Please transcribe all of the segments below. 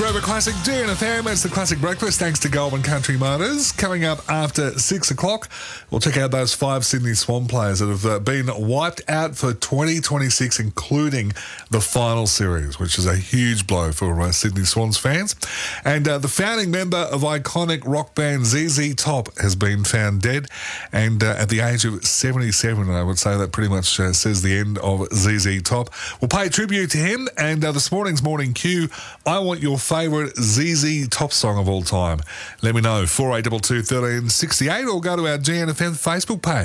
Forever Classic GNFM. It's the Classic Breakfast thanks to Goulburn Country Motors. Coming up after 6 o'clock, we'll check out those 5 Sydney Swan players that have been wiped out for 2026, including the final series, which is a huge blow for Sydney Swans fans. And the founding member of iconic rock band ZZ Top has been found dead, and at the age of 77, I would say that pretty much says the end of ZZ Top. We'll pay tribute to him, and this morning's Morning Q, I want your favourite ZZ Top song of all time. Let me know, 4822 1368, or go to our GNFM Facebook page.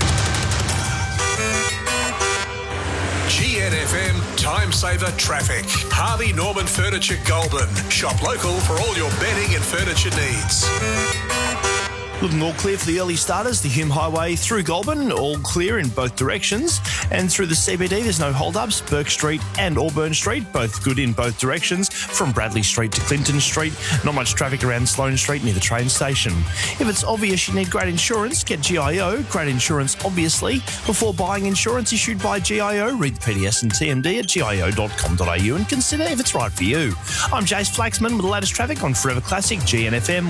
GNFM Time Saver Traffic. Harvey Norman Furniture Goulburn. Shop local for all your bedding and furniture needs. Looking all clear for the early starters. The Hume Highway through Goulburn, all clear in both directions. And through the CBD, there's no hold-ups. Burke Street and Auburn Street, both good in both directions. From Bradley Street to Clinton Street, not much traffic around Sloane Street near the train station. If it's obvious you need great insurance, get GIO. Great insurance, obviously. Before buying insurance issued by GIO, read the PDS and TMD at gio.com.au and consider if it's right for you. I'm Jace Flaxman with the latest traffic on Forever Classic GNFM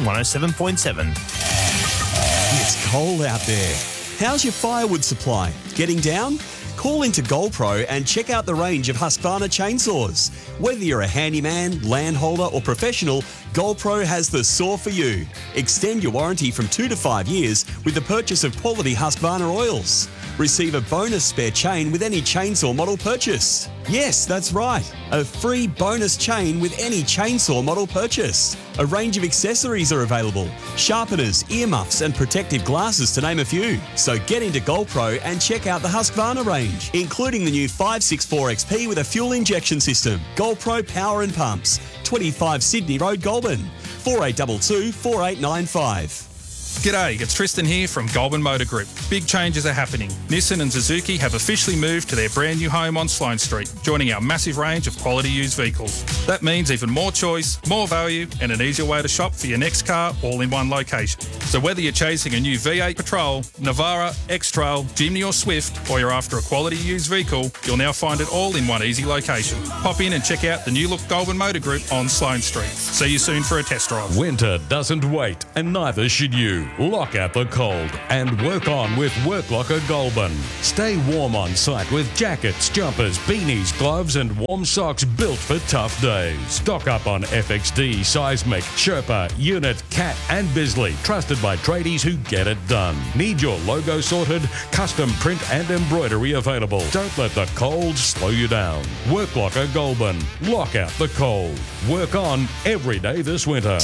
107.7. It's cold out there. How's your firewood supply? Getting down? Call into GoldPro and check out the range of Husqvarna chainsaws. Whether you're a handyman, landholder or professional, GoldPro has the saw for you. Extend your warranty from 2 to 5 years with the purchase of quality Husqvarna oils. Receive a bonus spare chain with any chainsaw model purchase. Yes, that's right. A free bonus chain with any chainsaw model purchase. A range of accessories are available. Sharpeners, earmuffs and protective glasses to name a few. So get into GoldPro and check out the Husqvarna range, including the new 564 XP with a fuel injection system. GoldPro Power and Pumps. 25 Sydney Road, Goulburn. 4822 4895. G'day, it's Tristan here from Goulburn Motor Group. Big changes are happening. Nissan and Suzuki have officially moved to their brand new home on Sloane Street, joining our massive range of quality used vehicles. That means even more choice, more value and an easier way to shop for your next car all in one location. So whether you're chasing a new V8 Patrol, Navara, X-Trail, Jimny or Swift, or you're after a quality used vehicle, you'll now find it all in one easy location. Pop in and check out the new look Goulburn Motor Group on Sloane Street. See you soon for a test drive. Winter doesn't wait, and neither should you. Lock out the cold and work on with Work Locker Goulburn. Stay warm on site with jackets, jumpers, beanies, gloves and warm socks built for tough days. Stock up on FXD, Seismic, Sherpa, Unit, Cat and Bisley, trusted by tradies who get it done. Need your logo sorted? Custom print and embroidery available. Don't let the cold slow you down. Work Locker Goulburn. Lock out the cold. Work on every day this winter.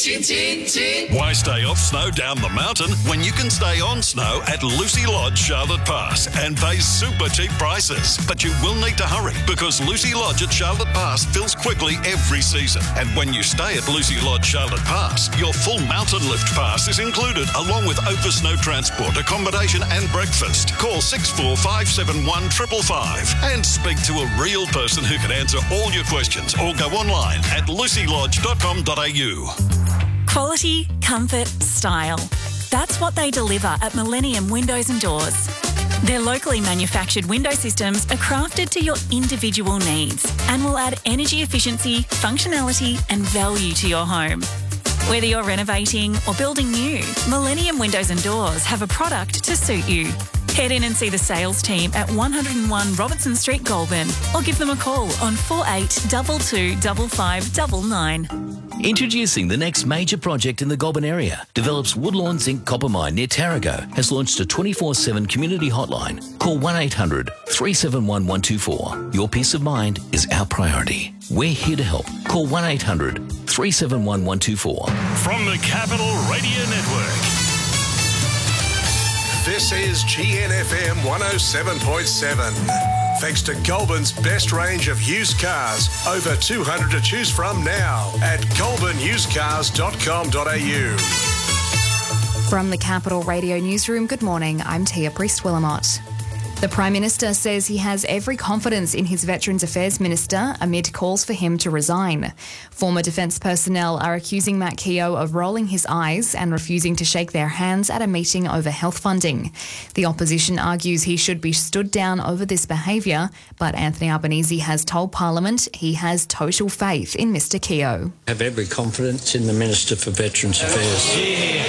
Why stay off snow down the mountain when you can stay on snow at Lucy Lodge, Charlotte Pass and pay super cheap prices? But you will need to hurry because Lucy Lodge at Charlotte Pass fills quickly every season. And when you stay at Lucy Lodge, Charlotte Pass, your full mountain lift pass is included along with over snow transport, accommodation and breakfast. Call 64571 555 and speak to a real person who can answer all your questions or go online at lucylodge.com.au. Quality, comfort, style. That's what they deliver at Millennium Windows and Doors. Their locally manufactured window systems are crafted to your individual needs and will add energy efficiency, functionality and value to your home. Whether you're renovating or building new, Millennium Windows and Doors have a product to suit you. Head in and see the sales team at 101 Robertson Street, Goulburn, or give them a call on 4822 5599. Introducing the next major project in the Goulburn area. Develops Woodlawn Zinc Copper Mine near Tarago has launched a 24/7 community hotline. Call 1800 371 124. Your peace of mind is our priority. We're here to help. Call 1800 371 124. From the Capital Radio Network. This is GNFM 107.7. Thanks to Goulburn's best range of used cars. Over 200 to choose from now at goulburnusedcars.com.au. From the Capital Radio Newsroom, good morning. I'm Tia Priest-Willamott. The Prime Minister says he has every confidence in his Veterans Affairs Minister amid calls for him to resign. Former Defence personnel are accusing Matt Keogh of rolling his eyes and refusing to shake their hands at a meeting over health funding. The opposition argues he should be stood down over this behaviour, but Anthony Albanese has told Parliament he has total faith in Mr Keogh. I have every confidence in the Minister for Veterans Affairs.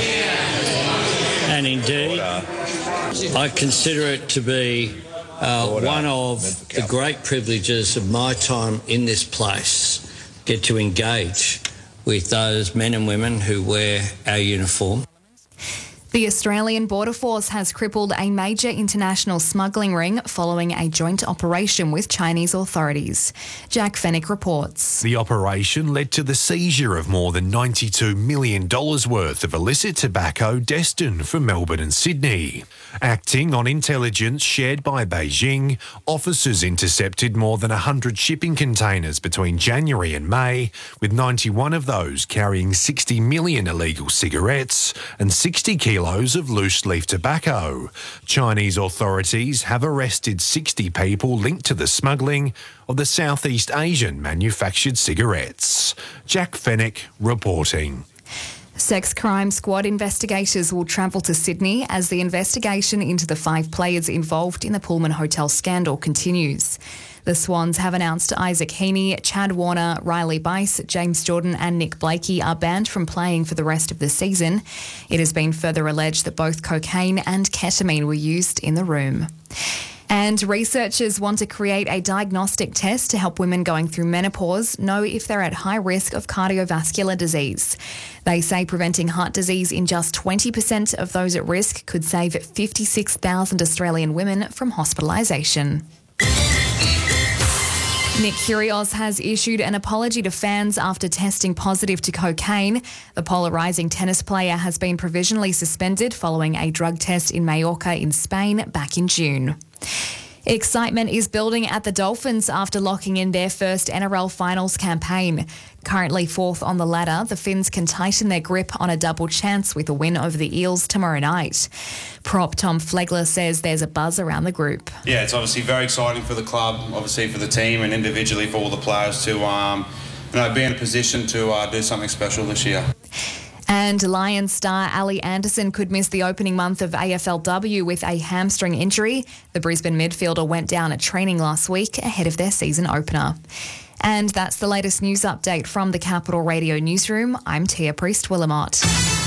And indeed, I consider it to be one of the great privileges of my time in this place, get to engage with those men and women who wear our uniform. The Australian Border Force has crippled a major international smuggling ring following a joint operation with Chinese authorities. Jack Fennick reports. The operation led to the seizure of more than $92 million worth of illicit tobacco destined for Melbourne and Sydney. Acting on intelligence shared by Beijing, officers intercepted more than 100 shipping containers between January and May, with 91 of those carrying 60 million illegal cigarettes and 60 kilos of loose-leaf tobacco. Chinese authorities have arrested 60 people linked to the smuggling of the Southeast Asian manufactured cigarettes. Jack Fennick reporting. Sex crime squad investigators will travel to Sydney as the investigation into the 5 players involved in the Pullman Hotel scandal continues. The Swans have announced Isaac Heaney, Chad Warner, Riley Bice, James Jordan and Nick Blakey are banned from playing for the rest of the season. It has been further alleged that both cocaine and ketamine were used in the room. And researchers want to create a diagnostic test to help women going through menopause know if they're at high risk of cardiovascular disease. They say preventing heart disease in just 20% of those at risk could save 56,000 Australian women from hospitalisation. Nick Kyrgios has issued an apology to fans after testing positive to cocaine. The polarising tennis player has been provisionally suspended following a drug test in Mallorca in Spain back in June. Excitement is building at the Dolphins after locking in their first NRL Finals campaign. Currently 4th on the ladder, the Finns can tighten their grip on a double chance with a win over the Eels tomorrow night. Prop Tom Flegler says there's a buzz around the group. Yeah, it's obviously very exciting for the club, obviously for the team and individually for all the players to be in a position to do something special this year. And Lions star Ali Anderson could miss the opening month of AFLW with a hamstring injury. The Brisbane midfielder went down at training last week ahead of their season opener. And that's the latest news update from the Capital Radio Newsroom. I'm Tia Priest-Willamot.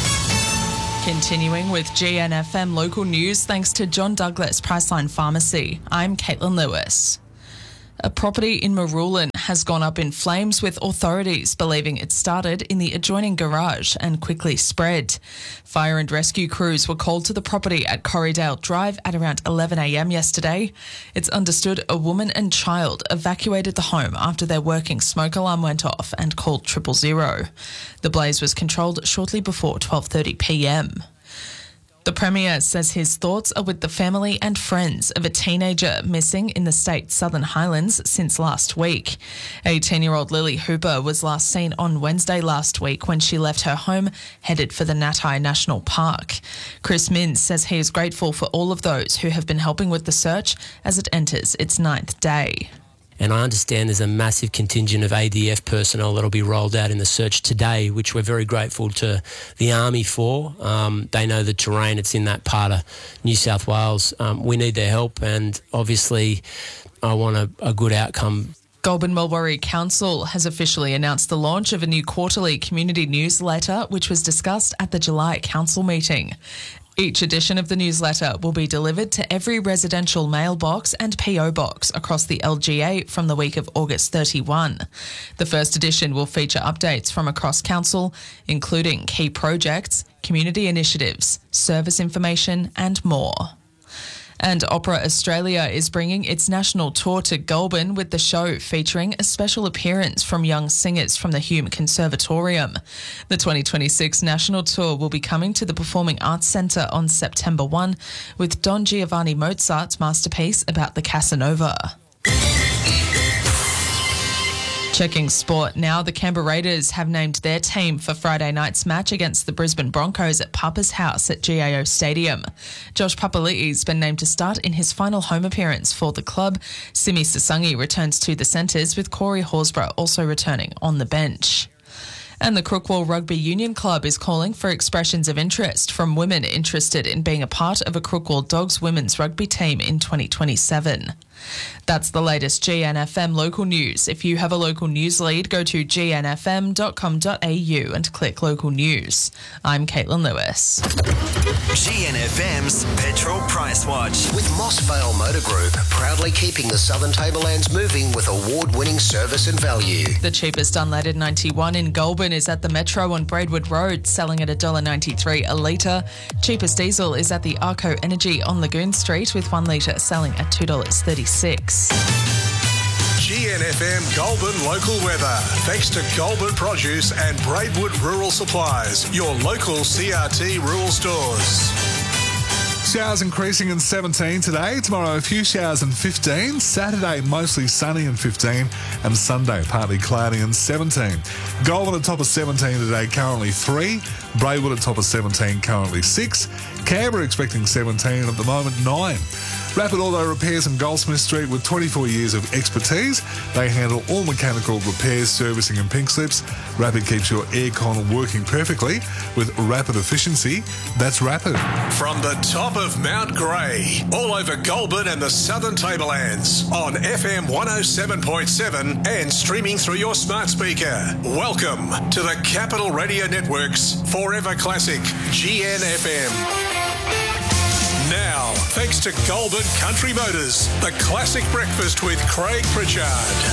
Continuing with GNFM local news thanks to John Douglas Priceline Pharmacy. I'm Caitlin Lewis. A property in Marulan has gone up in flames, with authorities believing it started in the adjoining garage and quickly spread. Fire and rescue crews were called to the property at Corriedale Drive at around 11 a.m. yesterday. It's understood a woman and child evacuated the home after their working smoke alarm went off and called 000. The blaze was controlled shortly before 12:30 p.m. The Premier says his thoughts are with the family and friends of a teenager missing in the state's Southern Highlands since last week. 18-year-old Lily Hooper was last seen on Wednesday last week when she left her home, headed for the Natai National Park. Chris Minns says he is grateful for all of those who have been helping with the search as it enters its 9th day. And I understand there's a massive contingent of ADF personnel that'll be rolled out in the search today, which we're very grateful to the Army for. They know the terrain. It's in that part of New South Wales. We need their help, and obviously I want a good outcome. Goulburn Mulberry Council has officially announced the launch of a new quarterly community newsletter, which was discussed at the July council meeting. Each edition of the newsletter will be delivered to every residential mailbox and PO box across the LGA from the week of August 31. The first edition will feature updates from across council, including key projects, community initiatives, service information and more. And Opera Australia is bringing its national tour to Goulburn, with the show featuring a special appearance from young singers from the Hume Conservatorium. The 2026 national tour will be coming to the Performing Arts Centre on September 1 with Don Giovanni Mozart's masterpiece about the Casanova. Checking sport now, the Canberra Raiders have named their team for Friday night's match against the Brisbane Broncos at Papa's house at GIO Stadium. Josh Papali'i's been named to start in his final home appearance for the club. Simi Sasangi returns to the centres, with Corey Horsburgh also returning on the bench. And the Crookwell Rugby Union Club is calling for expressions of interest from women interested in being a part of a Crookwell Dogs women's rugby team in 2027. That's the latest GNFM local news. If you have a local news lead, go to gnfm.com.au and click local news. I'm Caitlin Lewis. GNFM's Petrol Price Watch with Mossvale Motor Group, proudly keeping the Southern Tablelands moving with award-winning service and value. The cheapest unleaded 91 in Goulburn is at the Metro on Braidwood Road, selling at $1.93 a litre. Cheapest diesel is at the Arco Energy on Lagoon Street, with 1 litre selling at $2.36. GNFM Goulburn local weather. Thanks to Goulburn Produce and Braidwood Rural Supplies, your local CRT rural stores. Showers increasing in 17 today. Tomorrow, a few showers in 15. Saturday, mostly sunny in 15. And Sunday, partly cloudy in 17. Goulburn at top of 17 today, currently 3. Braidwood at top of 17, currently 6. Canberra expecting 17, at the moment 9. Rapid Auto Repairs on Goldsmith Street, with 24 years of expertise. They handle all mechanical repairs, servicing and pink slips. Rapid keeps your aircon working perfectly with rapid efficiency. That's Rapid. From the top of Mount Grey, all over Goulburn and the Southern Tablelands, on FM 107.7 and streaming through your smart speaker. Welcome to the Capital Radio Network's Forever Classic, GNFM. Now, thanks to Goulburn Country Motors, the classic breakfast with Craig Pritchard.